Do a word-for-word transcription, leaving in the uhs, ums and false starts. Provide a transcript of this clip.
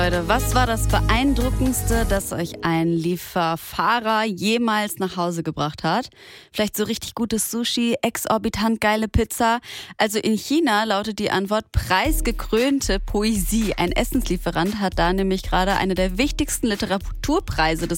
Leute, was war das Beeindruckendste, das euch ein Lieferfahrer jemals nach Hause gebracht hat? Vielleicht so richtig gutes Sushi, exorbitant geile Pizza? Also in China lautet die Antwort preisgekrönte Poesie. Ein Essenslieferant hat da nämlich gerade eine der wichtigsten Literaturpreise des